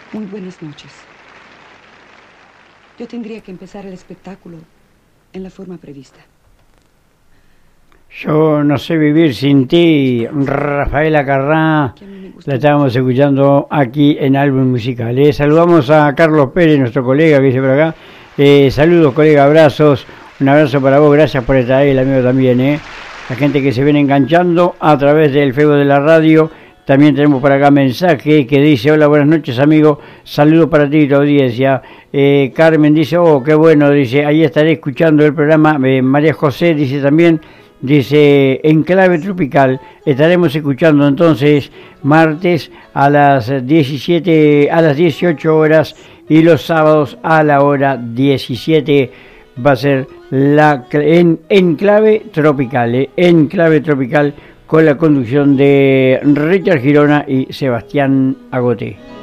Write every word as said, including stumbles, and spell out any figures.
Muy buenas noches. Yo tendría que empezar el espectáculo en la forma prevista. Yo no sé vivir sin ti, Rafaela Carrá, la estábamos escuchando aquí en Álbum Musical. Eh, saludamos a Carlos Pérez, nuestro colega que dice por acá. Eh, saludos, colega, abrazos. Un abrazo para vos, gracias por estar ahí, el amigo también. Eh. La gente que se viene enganchando a través del Facebook de la radio. También tenemos por acá mensaje que dice: hola, buenas noches, amigo. Saludos para ti y tu audiencia. Eh, Carmen dice: oh, qué bueno, dice, ahí estaré escuchando el programa. Eh, María José dice también, dice, en clave tropical, estaremos escuchando entonces martes a las diecisiete, a las dieciocho horas y los sábados a la hora diecisiete va a ser la en, en clave tropical, eh, en clave tropical, con la conducción de Richard Girona y Sebastián Agoté.